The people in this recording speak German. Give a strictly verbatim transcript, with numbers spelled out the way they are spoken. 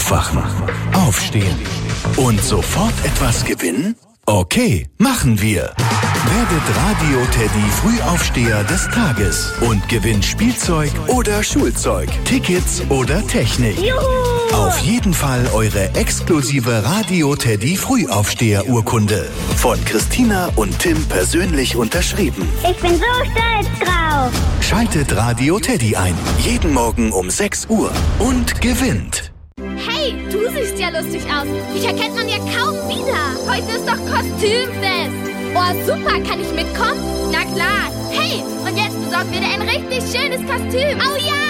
Aufwachen, aufstehen und sofort etwas gewinnen? Okay, machen wir. Werdet Radio Teddy Frühaufsteher des Tages und gewinnt Spielzeug oder Schulzeug, Tickets oder Technik. Juhu! Auf jeden Fall eure exklusive Radio Teddy Frühaufsteher-Urkunde. Von Christina und Tim persönlich unterschrieben. Ich bin so stolz drauf. Schaltet Radio Teddy ein. Jeden Morgen um sechs Uhr und gewinnt. Hey, du siehst ja lustig aus. Dich erkennt man ja kaum wieder. Heute ist doch Kostümfest. Oh, super, kann ich mitkommen? Na klar. Hey, und jetzt besorgen wir dir ein richtig schönes Kostüm. Oh ja!